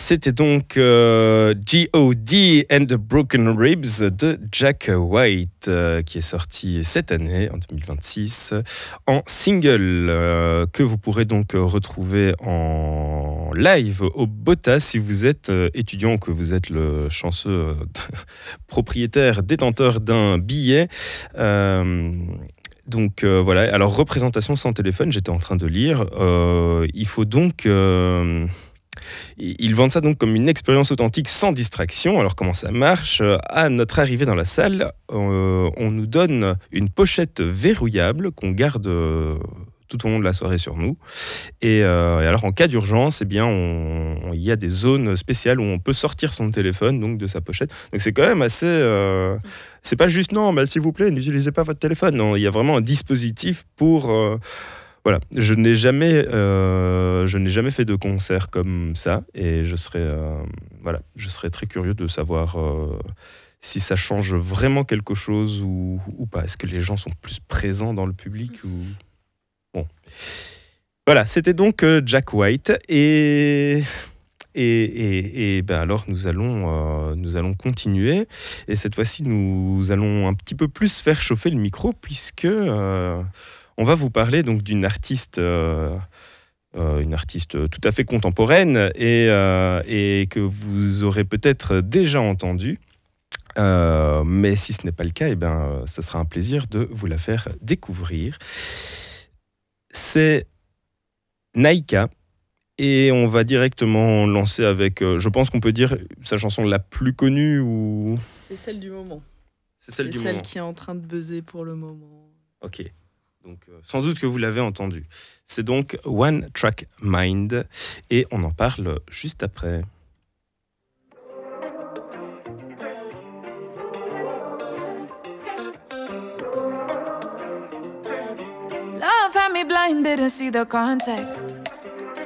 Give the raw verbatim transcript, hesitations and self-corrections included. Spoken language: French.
C'était donc euh, G O D and the Broken Ribs de Jack White euh, qui est sorti cette année, en deux mille vingt-six, en single euh, que vous pourrez donc retrouver en live au Bota si vous êtes euh, étudiant ou que vous êtes le chanceux euh, propriétaire, détenteur d'un billet. Euh, Donc euh, voilà, alors représentation sans téléphone, j'étais en train de lire. Euh, il faut donc... Euh, ils vendent ça donc comme une expérience authentique sans distraction. Alors comment ça marche ? À notre arrivée dans la salle, euh, on nous donne une pochette verrouillable qu'on garde euh, tout au long de la soirée sur nous. Et, euh, et alors en cas d'urgence, eh bien, on, on, il y a des zones spéciales où on peut sortir son téléphone donc de sa pochette. Donc c'est quand même assez... Euh, c'est pas juste non, bah, s'il vous plaît, n'utilisez pas votre téléphone. Non, il y a vraiment un dispositif pour... Euh, Voilà, je n'ai jamais, euh, je n'ai jamais fait de concert comme ça et je serais, euh, voilà, je serais très curieux de savoir euh, si ça change vraiment quelque chose ou, ou pas. Est-ce que les gens sont plus présents dans le public ou... Bon, voilà, c'était donc euh, Jack White et et, et, et ben alors nous allons, euh, nous allons continuer et cette fois-ci nous allons un petit peu plus faire chauffer le micro puisque euh, on va vous parler donc d'une artiste, euh, euh, une artiste tout à fait contemporaine et, euh, et que vous aurez peut-être déjà entendue. Euh, mais si ce n'est pas le cas, eh ben, ce sera un plaisir de vous la faire découvrir. C'est Naïka et on va directement lancer avec, euh, je pense qu'on peut dire, sa chanson la plus connue ou... C'est celle du moment. C'est celle C'est du celle moment. qui est en train de buzzer pour le moment. Ok. Donc, euh, sans doute que vous l'avez entendu. C'est donc One Track Mind et on en parle juste après. Love had me blind, didn't see the context.